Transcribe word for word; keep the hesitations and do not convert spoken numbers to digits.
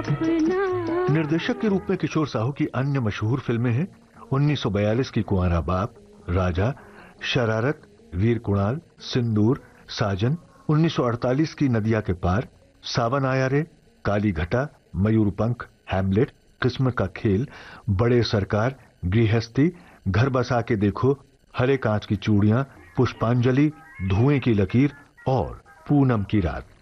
अपना। निर्देशक के रूप में किशोर साहू की अन्य मशहूर फिल्में हैं उन्नीस सौ बयालीस की कुंवारा बाप, राजा, शरारत, वीर कुणाल, सिंदूर, साजन, उन्नीस सौ अड़तालीस की नदिया के पार, सावन आया रे, काली घटा, मयूरपंख, हैमलेट, किस्मत का खेल, बड़े सरकार, गृहस्थी, घर बसा के देखो, हरे कांच की चूड़ियां, पुष्पांजलि, धुएं की लकीर और पूनम की रात।